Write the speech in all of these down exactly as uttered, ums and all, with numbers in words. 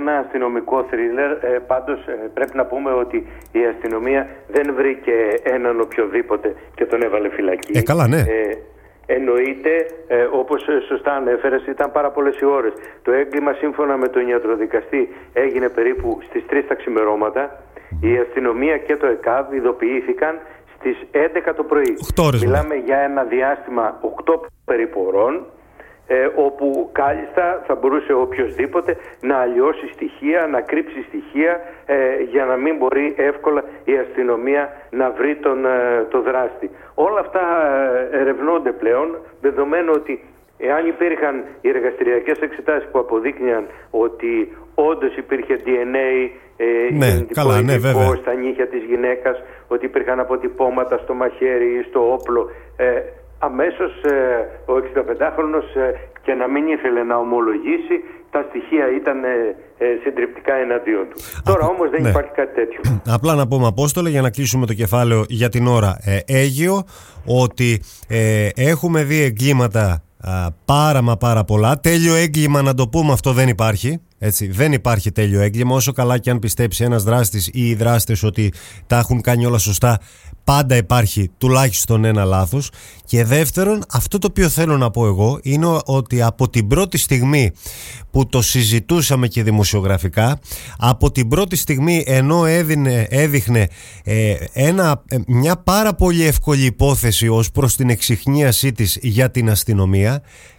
ένα αστυνομικό θρίλερ. Ε, πάντως ε, πρέπει να πούμε ότι η αστυνομία δεν βρήκε έναν οποιοδήποτε και τον έβαλε φυλακή. Ε, καλά, ναι. Ε, εννοείται, ε, όπως σωστά ανέφερες, ήταν πάρα πολλές οι ώρες. Το έγκλημα, σύμφωνα με τον ιατροδικαστή, έγινε περίπου στις τρεις τα ξημερώματα. Η αστυνομία και το ΕΚΑΒ ειδοποιήθηκαν στις έντεκα το πρωί. Μιλάμε για ένα διάστημα οκτώ περίπου ώρων, ε, όπου κάλλιστα θα μπορούσε οποιοσδήποτε να αλλοιώσει στοιχεία, να κρύψει στοιχεία, ε, για να μην μπορεί εύκολα η αστυνομία να βρει τον ε, το δράστη. Όλα αυτά ε, ερευνώνται πλέον, δεδομένου ότι εάν υπήρχαν οι εργαστηριακές εξετάσεις που αποδείκνυαν ότι όντως υπήρχε ντι εν έι, ε, ναι, καλά, ναι, βέβαια, στα νύχια της γυναίκας, ότι υπήρχαν αποτυπώματα στο μαχαίρι ή στο όπλο, ε, αμέσως ε, ο εξηνταπεντάχρονος, ε, και να μην ήθελε να ομολογήσει, τα στοιχεία ήταν ε, ε, συντριπτικά εναντίον του. Α, Τώρα όμως δεν ναι. υπάρχει κάτι τέτοιο. Απλά να πούμε, Απόστολε, για να κλείσουμε το κεφάλαιο για την ώρα ε, Αίγυο, ότι ε, έχουμε δει εγκλήματα α, πάρα μα πάρα πολλά. Τέλειο έγκλημα, να το πούμε, αυτό δεν υπάρχει. Έτσι, δεν υπάρχει τέλειο έγκλημα. Όσο καλά και αν πιστέψει ένας δράστης ή οι δράστες ότι τα έχουν κάνει όλα σωστά, πάντα υπάρχει τουλάχιστον ένα λάθος. Και δεύτερον, αυτό το οποίο θέλω να πω εγώ είναι ότι από την πρώτη στιγμή που το συζητούσαμε και δημοσιογραφικά, από την πρώτη στιγμή, ενώ έδινε, έδειχνε ε, ένα, μια πάρα πολύ εύκολη υπόθεση ως προς την εξιχνίασή της για την αστυνομία,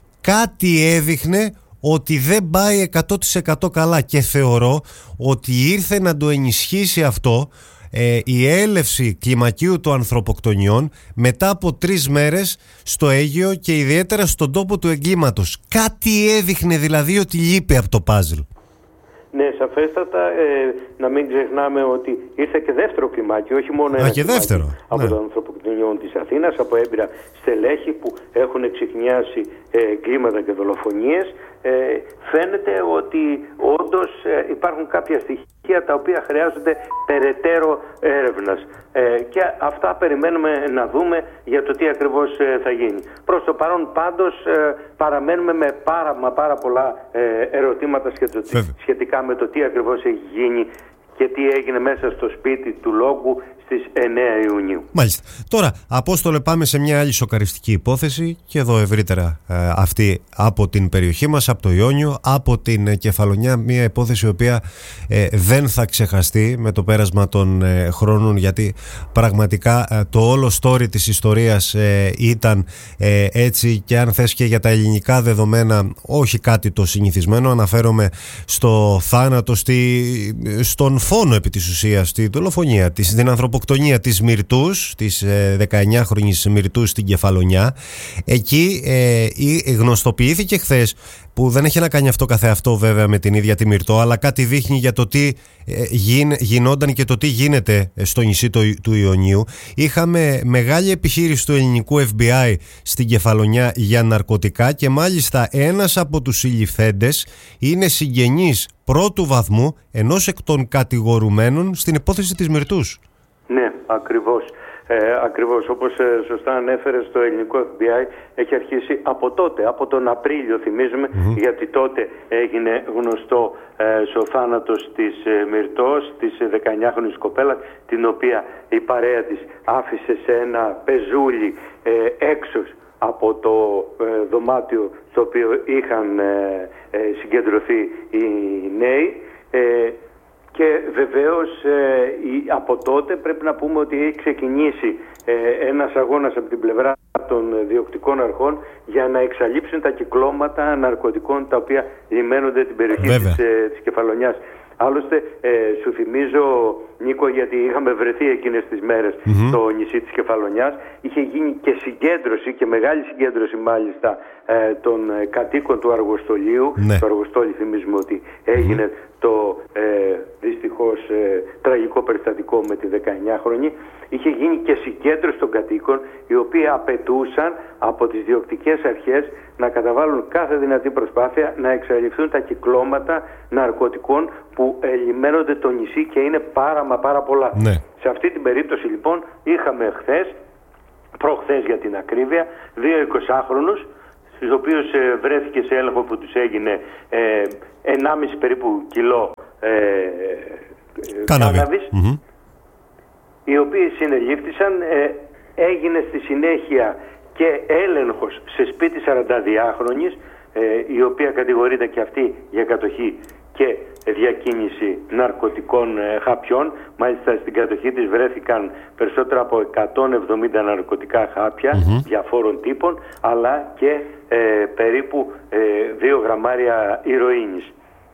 κάτι έδειχνε ότι δεν πάει εκατό τοις εκατό καλά, και θεωρώ ότι ήρθε να το ενισχύσει αυτό ε, η έλευση κλιμακίου των ανθρωποκτονιών μετά από τρεις μέρες στο Αίγυο και ιδιαίτερα στον τόπο του εγκλήματος. Κάτι έδειχνε δηλαδή ότι λείπει από το πάζλ. Ναι, σαφέστατα. Ε, να μην ξεχνάμε ότι ήρθε και δεύτερο κλιμάκιο, όχι μόνο ένα κλιμάκιο από ναι. των ανθρωποκτονιών της Αθήνας, από έμπειρα στελέχη που έχουν εξιχνιάσει ε, κλίματα και δολοφονίες. Ε, φαίνεται ότι όντως ε, υπάρχουν κάποια στοιχεία τα οποία χρειάζονται περαιτέρω έρευνας. Ε, και αυτά περιμένουμε να δούμε για το τι ακριβώς ε, θα γίνει. Προς το παρόν πάντως ε, παραμένουμε με πάρα μα πάρα πολλά ε, ερωτήματα σχετικά με το τι ακριβώς έχει γίνει και τι έγινε μέσα στο σπίτι του Λόγκου στις εννέα Ιουνίου. Μάλιστα. Τώρα, Απόστολε, πάμε σε μια άλλη σοκαριστική υπόθεση, και εδώ ευρύτερα ε, αυτή από την περιοχή μας, από το Ιόνιο, από την ε, Κεφαλονιά, μια υπόθεση η οποία ε, δεν θα ξεχαστεί με το πέρασμα των ε, χρόνων, γιατί πραγματικά ε, το όλο story της ιστορίας ε, ήταν ε, έτσι, και αν θες και για τα ελληνικά δεδομένα, όχι κάτι το συνηθισμένο. Αναφέρομαι στο θάνατο, στη, στον φόνο επί της ουσίας, στη δολοφονία της, στην ανθρωποκτονία της Μυρτούς, της ε, δεκαεννιάχρονης Μυρτούς στην Κεφαλονιά. Εκεί ε, γνωστοποιήθηκε χθες, που δεν έχει να κάνει αυτό καθεαυτό βέβαια με την ίδια τη Μυρτώ, αλλά κάτι δείχνει για το τι ε, γιν, γινόταν και το τι γίνεται στο νησί το, του Ιωνίου. Είχαμε μεγάλη επιχείρηση του ελληνικού εφ μπι άι στην Κεφαλονιά για ναρκωτικά, και μάλιστα ένας από τους συλληφθέντες είναι συγγενής πρώτου βαθμού ενός εκ των κατηγορουμένων στην υπόθεση της Μυρτούς. Ναι, ακριβώς. Ε, ακριβώς, όπως ε, σωστά ανέφερε, το ελληνικό εφ μπι άι έχει αρχίσει από τότε, από τον Απρίλιο θυμίζουμε, mm-hmm. γιατί τότε έγινε γνωστό ε, ο θάνατος της ε, Μυρτώς, της ε, δεκαεννιάχρονης κοπέλα, την οποία η παρέα της άφησε σε ένα πεζούλι ε, έξω από το ε, δωμάτιο στο οποίο είχαν ε, ε, συγκεντρωθεί οι νέοι. Ε, Και βεβαίως ε, από τότε πρέπει να πούμε ότι έχει ξεκινήσει ε, ένας αγώνας από την πλευρά των διοκτικών αρχών για να εξαλείψουν τα κυκλώματα ναρκωτικών τα οποία λιμένονται την περιοχή της, ε, της Κεφαλονιάς. Άλλωστε, ε, σου θυμίζω, Νίκο, γιατί είχαμε βρεθεί εκείνες τις μέρες mm-hmm. στο νησί της Κεφαλονιάς, είχε γίνει και συγκέντρωση, και μεγάλη συγκέντρωση μάλιστα, ε, των ε, κατοίκων του Αργοστολίου. Ναι. Το Αργοστόλι θυμίζουμε ότι έγινε mm-hmm. το ε, δυστυχώς ε, τραγικό περιστατικό με τη δεκαεννιάχρονη. Είχε γίνει και συγκέντρωση των κατοίκων, οι οποίοι απαιτούσαν από τις διοκτικές αρχές να καταβάλουν κάθε δυνατή προσπάθεια να εξαλειφθούν τα κυκλώματα ναρκωτικών που λιμένονται το νησί, και είναι πάρα μα πάρα πολλά. Ναι. Σε αυτή την περίπτωση λοιπόν είχαμε χθες, προχθές για την ακρίβεια, δύο εικοσάχρονους στους οποίους ε, βρέθηκε σε έλεγχο που τους έγινε ε, ενάμιση περίπου κιλό ε, κάναβης, mm-hmm. οι οποίοι συνελήφθησαν. Ε, έγινε στη συνέχεια και έλεγχος σε σπίτι σαρανταδυάχρονης, ε, η οποία κατηγορείται και αυτή για κατοχή και διακίνηση ναρκωτικών ε, χαπιών. Μάλιστα στην κατοχή της βρέθηκαν περισσότερα από εκατόν εβδομήντα ναρκωτικά χάπια mm-hmm. διαφόρων τύπων, αλλά και ε, περίπου ε, δύο γραμμάρια ηρωίνης.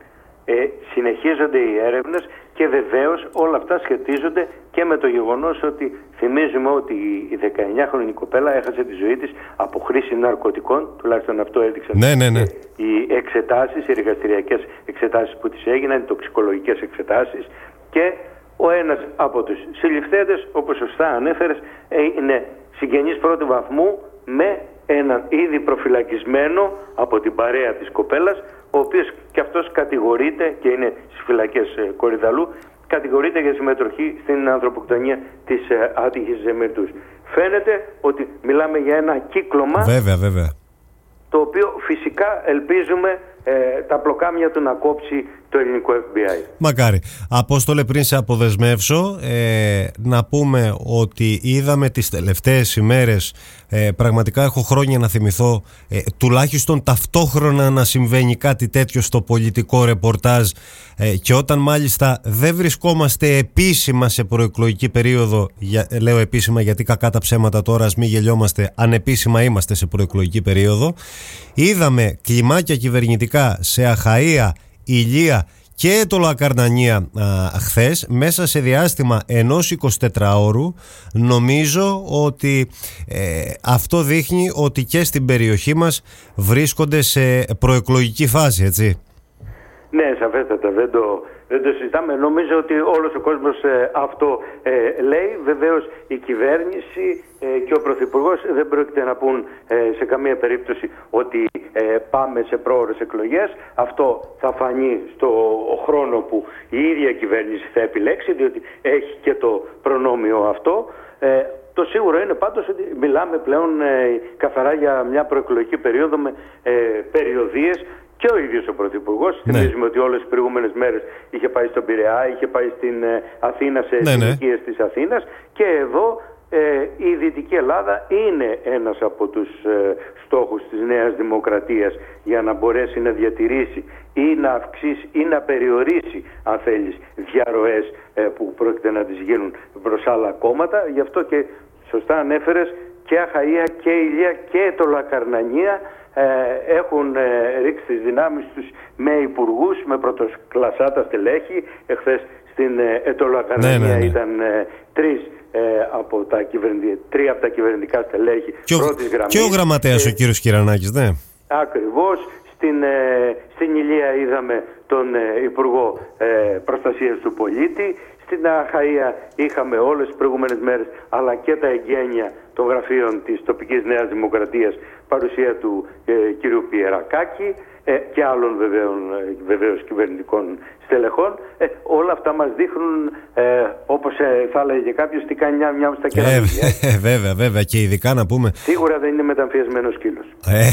Ε, συνεχίζονται οι έρευνες και βεβαίως όλα αυτά σχετίζονται και με το γεγονός ότι θυμίζουμε ότι η δεκαεννιάχρονη κοπέλα έχασε τη ζωή της από χρήση ναρκωτικών, τουλάχιστον αυτό έδειξαν ναι, ναι, ναι. οι εξετάσεις, οι εργαστηριακές εξετάσεις που της έγιναν, οι τοξικολογικές εξετάσεις, και ο ένας από τους συλληφθέντες, όπως σωστά ανέφερες, είναι συγγενής πρώτου βαθμού με έναν ήδη προφυλακισμένο από την παρέα της κοπέλας, ο οποίος και αυτός κατηγορείται και είναι στις φυλακές Κορυδαλού, κατηγορείται για συμμετοχή στην ανθρωποκτονία της άτυχης Ζεμυρτούς. Φαίνεται ότι μιλάμε για ένα κύκλωμα, βέβαια, βέβαια. το οποίο φυσικά ελπίζουμε ε, τα πλοκάμια του να κόψει το ελληνικό εφ μπι άι. Μακάρι. Απόστολε, πριν σε αποδεσμεύσω, ε, να πούμε ότι είδαμε τις τελευταίες ημέρες, ε, πραγματικά έχω χρόνια να θυμηθώ, ε, τουλάχιστον ταυτόχρονα να συμβαίνει κάτι τέτοιο στο πολιτικό ρεπορτάζ, ε, και όταν μάλιστα δεν βρισκόμαστε επίσημα σε προεκλογική περίοδο, για, λέω επίσημα γιατί κακά τα ψέματα τώρα, ας μην γελιόμαστε, ανεπίσημα είμαστε σε προεκλογική περίοδο. Είδαμε κλιμάκια κυβερνητικά σε Αχαΐα, Ηλία και Αιτωλοακαρνανία χθες, μέσα σε διάστημα ενός εικοσιτετράωρου. Νομίζω ότι ε, αυτό δείχνει ότι και στην περιοχή μας βρίσκονται σε προεκλογική φάση, έτσι. Ναι, σαφέστατα, δεν το, δεν το συζητάμε. Νομίζω ότι όλος ο κόσμος ε, αυτό ε, λέει. Βεβαίως η κυβέρνηση ε, και ο Πρωθυπουργός δεν πρόκειται να πούν ε, σε καμία περίπτωση ότι ε, πάμε σε πρόωρες εκλογές. Αυτό θα φανεί στο χρόνο που η ίδια κυβέρνηση θα επιλέξει, διότι έχει και το προνόμιο αυτό. Ε, Το σίγουρο είναι πάντως ότι μιλάμε πλέον ε, καθαρά για μια προεκλογική περίοδο με ε, περιοδίες. Και ο ίδιος ο Πρωθυπουργός, ναι. θυμίζουμε ότι όλες τις προηγούμενες μέρες είχε πάει στον Πειραιά, είχε πάει στην ε, Αθήνα, σε ναι, συνοικίες ναι. της Αθήνας, και εδώ ε, η Δυτική Ελλάδα είναι ένας από τους ε, στόχους της Νέας Δημοκρατίας για να μπορέσει να διατηρήσει ή να αυξήσει ή να περιορίσει, αν θέλεις, διαρροές ε, που πρόκειται να τις γίνουν προς άλλα κόμματα. Γι' αυτό και σωστά ανέφερες, και Αχαΐα και Ηλία και Αιτωλοακαρνανία Ε, έχουν ε, ρίξει τις δυνάμεις τους με υπουργούς, με πρωτοκλασσάτα στελέχη. Εχθές στην ε, Αιτωλοακαρνανία ναι, ναι, ναι. ήταν ε, τρεις ε, από τα κυβερνη... τρία από τα κυβερνητικά στελέχη πρώτης γραμμής. Και ο γραμματέας ε, ο κύριος Κυρανάκης, ναι. Ακριβώς. Στην, ε, στην Ηλία είδαμε τον ε, Υπουργό ε, Προστασίας του Πολίτη. Στην Αχαΐα είχαμε όλες τις προηγούμενες μέρες, αλλά και τα εγγένεια των γραφείων της τοπικής Νέας Δημοκρατίας, παρουσία του ε, κ. Πιερακάκη ε, και άλλων βεβαίων, βεβαίως κυβερνητικών στελεχών. Ε, όλα αυτά μας δείχνουν, ε, όπως ε, θα έλεγε κάποιος, τι κάνει μια μια στα κεραμίδια. Ε, βέβαια, βέβαια. Και ειδικά να πούμε... Σίγουρα δεν είναι μεταμφιεσμένο σκύλος. Ε,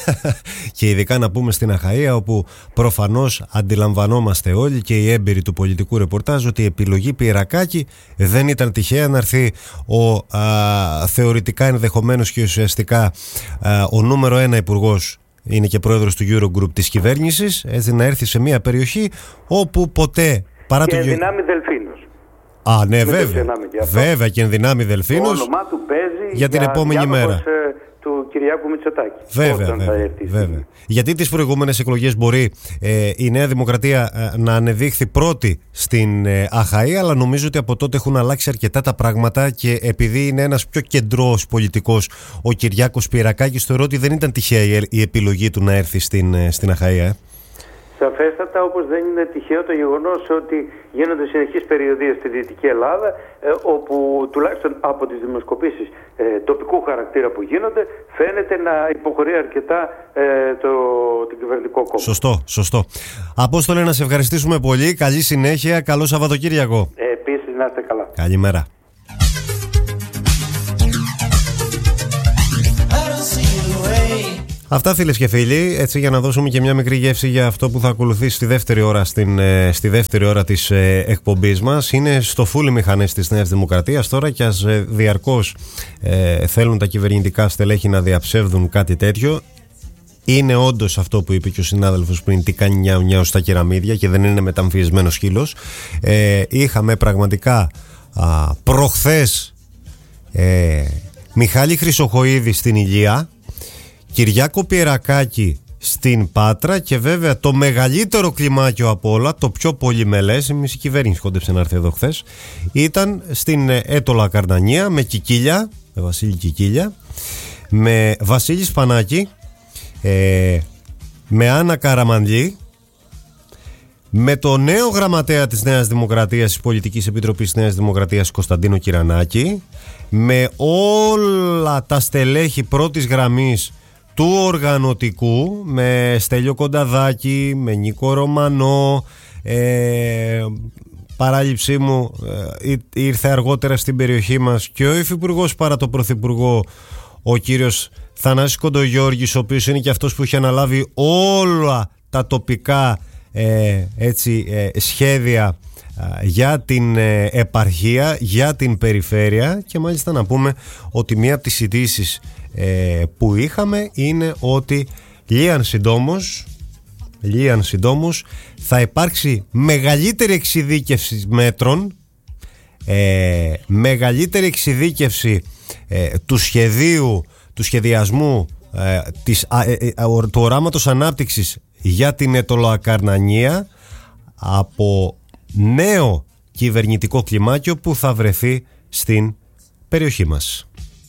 και ειδικά να πούμε στην Αχαΐα, όπου προφανώς αντιλαμβανόμαστε όλοι και οι έμπειροι του πολιτικού ρεπορτάζ ότι η επιλογή Πιερακάκη δεν ήταν τυχαία να έρθει ο α, θεωρητικά ενδεχομένως και ουσιαστικά α, ο νούμερο ένα υπουργός, είναι και πρόεδρος του Eurogroup της κυβέρνησης, έτσι, να έρθει σε μια περιοχή όπου ποτέ παρά και το... εν δυνάμει Δελφίνος. Α, ναι, βέβαια. Και βέβαια και εν δυνάμει Δελφίνος. Το όνομά του παίζει για την για επόμενη μέρα. Ε, του Κυριάκου Μητσοτάκη. Βέβαια, βέβαια, βέβαια. Γιατί τις προηγούμενες εκλογές μπορεί ε, η Νέα Δημοκρατία ε, να ανεδείχθη πρώτη στην ε, Αχαΐα, αλλά νομίζω ότι από τότε έχουν αλλάξει αρκετά τα πράγματα, και επειδή είναι ένας πιο κεντρός πολιτικός ο Κυριάκος Πιερακάκης, θεωρώ ότι δεν ήταν τυχαία η, η επιλογή του να έρθει στην, ε, στην Αχαΐα. Σαφέστατα, όπως δεν είναι τυχαίο το γεγονός ότι γίνονται συνεχείς περιοδίες στη Δυτική Ελλάδα, ε, όπου τουλάχιστον από τις δημοσκοπήσεις ε, τοπικού χαρακτήρα που γίνονται, φαίνεται να υποχωρεί αρκετά ε, το, το κυβερνητικό κόμμα. Σωστό, σωστό. Απόστολε, να σε ευχαριστήσουμε πολύ. Καλή συνέχεια. Καλό Σαββατοκύριακο. Ε, επίσης, να είστε καλά. Καλημέρα. Αυτά, φίλες και φίλοι, έτσι για να δώσουμε και μια μικρή γεύση για αυτό που θα ακολουθήσει στη δεύτερη ώρα, στην, στη δεύτερη ώρα της ε, εκπομπής μας. Είναι στο φούλι μηχανές της Νέας Δημοκρατίας τώρα και ας ε, διαρκώς ε, θέλουν τα κυβερνητικά στελέχη να διαψεύδουν κάτι τέτοιο. Είναι όντως αυτό που είπε και ο συνάδελφος πριν, τι κάνει νιάου νιάου στα κεραμίδια και δεν είναι μεταμφιεσμένος σκύλος. Ε, είχαμε πραγματικά α, προχθές ε, Μιχάλη Χρυσοχοΐδη στην Ηλία, Κυριάκο Πιερακάκη στην Πάτρα και βέβαια το μεγαλύτερο κλιμάκιο από όλα, το πιο πολυμελές, η μισή κυβέρνηση κόντεψε να έρθει εδώ χθες, ήταν στην Έτολα Καρνανία με Κικίλια, με Βασίλη Κικίλια, με Βασίλη Σπανάκη, ε, με Άννα Καραμανλή, με το νέο γραμματέα της Νέας Δημοκρατίας, της Πολιτικής Επιτροπής της Νέας Δημοκρατίας, Κωνσταντίνο Κυρανάκη, με όλα τα στελέχη πρώτης γραμμής του οργανωτικού, με Στέλιο Κονταδάκη, με Νίκο Ρωμανό, ε, παράληψή μου ε, ήρθε αργότερα στην περιοχή μας και ο υφυπουργός παρά το πρωθυπουργό, ο κύριος Θανάσης Κοντογιώργης, ο οποίος είναι και αυτός που είχε αναλάβει όλα τα τοπικά ε, έτσι, ε, σχέδια ε, για την ε, επαρχία, για την περιφέρεια, και μάλιστα να πούμε ότι μία από τις ειδήσεις ε, που είχαμε είναι ότι λίαν συντόμως, λίαν συντόμως θα υπάρξει μεγαλύτερη εξειδίκευση μέτρων, ε, μεγαλύτερη εξειδίκευση ε, του σχεδίου, του σχεδιασμού ε, της, ε, ε, του οράματος ανάπτυξης για την Ετωλοακαρνανία από νέο κυβερνητικό κλιμάκιο που θα βρεθεί στην περιοχή μας.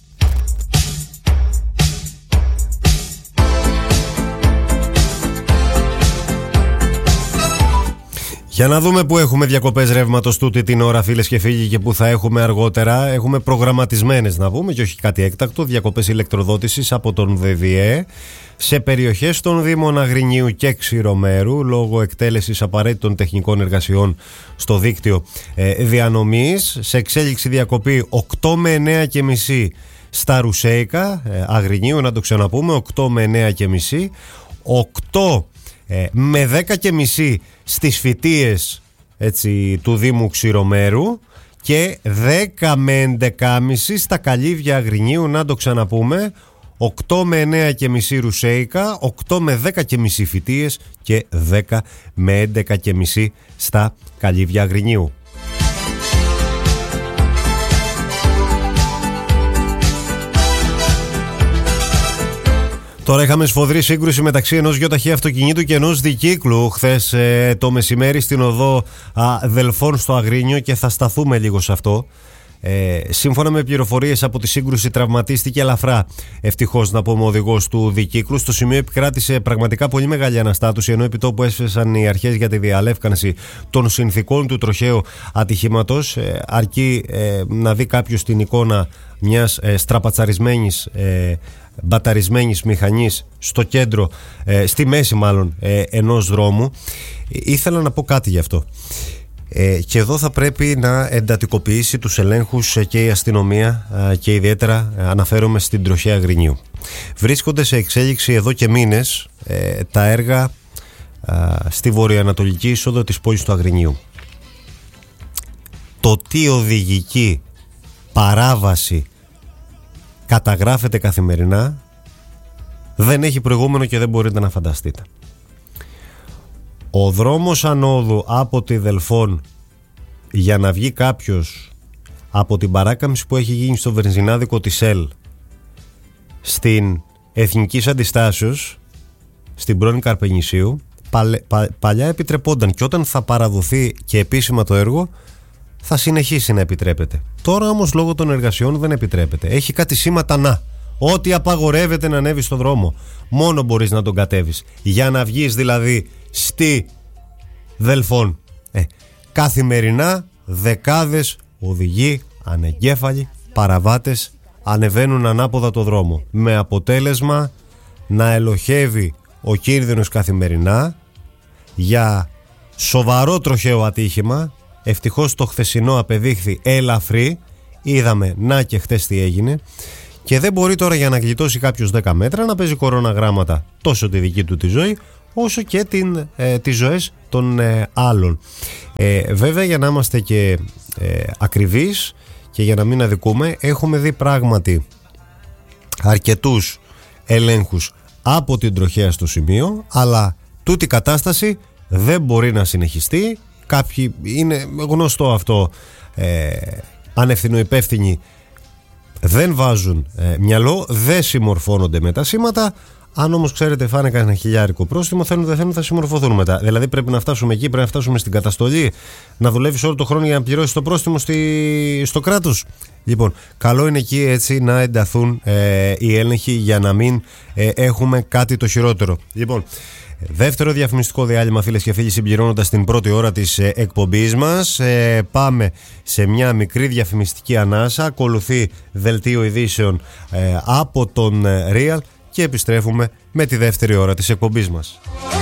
Για να δούμε που έχουμε διακοπές ρεύματος τούτη την ώρα, φίλες και φίλοι, και που θα έχουμε αργότερα. Έχουμε προγραμματισμένες, να πούμε, και όχι κάτι έκτακτο, διακοπές ηλεκτροδότησης από τον ΔΔΕ σε περιοχές των Δήμων Αγρινίου και Ξηρομέρου λόγω εκτέλεσης απαραίτητων τεχνικών εργασιών στο δίκτυο ε, διανομής. Σε εξέλιξη διακοπή οκτώ με εννέα και μισή στα Ρουσέικα ε, Αγρινίου, να το ξαναπούμε, οκτώ με εννέα και μισή, οκτώ ε, με δέκα και μισή στις Φυτίες, έτσι, του Δήμου Ξηρομέρου, και δέκα με έντεκα και μισή στα Καλύβια Αγρινίου, να το ξαναπούμε, οκτώ με εννέα και μισή Ρουσέικα, οκτώ με δέκα και μισή Φυτίες και δέκα με έντεκα και μισή στα Καλύβια Αγρινίου. Τώρα είχαμε σφοδρή σύγκρουση μεταξύ ενός γιοταχή αυτοκινήτου και ενός δικύκλου χθες ε, το μεσημέρι στην οδό α, Δελφών στο Αγρίνιο, και θα σταθούμε λίγο σε αυτό. Ε, σύμφωνα με πληροφορίες, από τη σύγκρουση τραυματίστηκε ελαφρά, ευτυχώς να πούμε, ο οδηγός του δικύκλου. Στο σημείο επικράτησε πραγματικά πολύ μεγάλη αναστάτωση, ενώ επί τόπου έσφεσαν οι αρχές για τη διαλεύκανση των συνθηκών του τροχαίου ατυχήματος. Ε, αρκεί ε, να δει κάποιος την εικόνα μιας ε, στραπατσαρισμένης ε, μπαταρισμένης μηχανής στο κέντρο, ε, στη μέση μάλλον ε, ενός δρόμου. Ήθελα να πω κάτι γι' αυτό. Ε, και εδώ θα πρέπει να εντατικοποιήσει τους ελέγχους ε, και η αστυνομία, ε, και ιδιαίτερα ε, αναφέρομαι στην τροχέα Αγρινίου. Βρίσκονται σε εξέλιξη εδώ και μήνες ε, τα έργα ε, στη βορειοανατολική είσοδο της πόλης του Αγρινίου. Το τι οδηγική παράβαση καταγράφεται καθημερινά δεν έχει προηγούμενο και δεν μπορείτε να φανταστείτε. Ο δρόμος ανόδου από τη Δελφών, για να βγει κάποιος από την παράκαμψη που έχει γίνει στο βενζινάδικο της ΕΛ στην Εθνικής Αντιστάσεως, στην πρώην Καρπενησίου, παλ, πα, παλιά επιτρεπόταν, και όταν θα παραδοθεί και επίσημα το έργο θα συνεχίσει να επιτρέπεται. Τώρα όμως λόγω των εργασιών δεν επιτρέπεται. Έχει κάτι σήματα να. Ό,τι απαγορεύεται να ανέβει στο δρόμο, μόνο μπορείς να τον κατέβεις. Για να βγεις δηλαδή στη Δελφών, ε, καθημερινά δεκάδες οδηγοί, ανεγκέφαλοι, παραβάτες ανεβαίνουν ανάποδα το δρόμο, με αποτέλεσμα να ελοχεύει ο κίνδυνος καθημερινά για σοβαρό τροχαίο ατύχημα. Ευτυχώς το χθεσινό απεδείχθη ελαφρύ. Είδαμε να και χθες τι έγινε. και δεν μπορεί τώρα για να γλιτώσει κάποιος δέκα μέτρα να παίζει κοροναγράμματα τόσο τη δική του τη ζωή όσο και την, ε, τις ζωές των ε, άλλων. Ε, βέβαια, για να είμαστε και ε, ακριβείς και για να μην αδικούμε, έχουμε δει πράγματι αρκετούς ελέγχους από την τροχέα στο σημείο, αλλά τούτη η κατάσταση δεν μπορεί να συνεχιστεί. Κάποιοι, είναι γνωστό αυτό, ε, ανευθυνοϊπεύθυνοι δεν βάζουν ε, μυαλό, δεν συμμορφώνονται με τα σήματα. Αν όμως, ξέρετε, φάνε κανένα χιλιάρικο πρόστιμο, θέλουν δεν θέλουν θα συμμορφωθούν μετά. Δηλαδή πρέπει να φτάσουμε εκεί, πρέπει να φτάσουμε στην καταστολή, να δουλεύεις όλο το χρόνο για να πληρώσεις το πρόστιμο στη, στο κράτος. Λοιπόν, καλό είναι εκεί έτσι να ενταθούν ε, οι έλεγχοι για να μην ε, έχουμε κάτι το χειρότερο. Λοιπόν, δεύτερο διαφημιστικό διάλειμμα, φίλες και φίλοι, συμπληρώνοντας την πρώτη ώρα της ε, εκπομπής μας. Ε, πάμε σε μια μικρή διαφημιστική ανάσα. Ακολουθεί δελτίο ειδήσεων ε, από τον ε, Real και επιστρέφουμε με τη δεύτερη ώρα της εκπομπής μας.